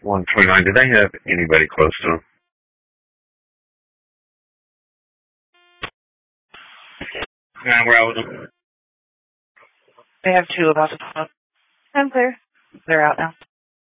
129. Do they have anybody close to them? Yeah, we're out with them. They have two about to pop. I'm clear. They're out now.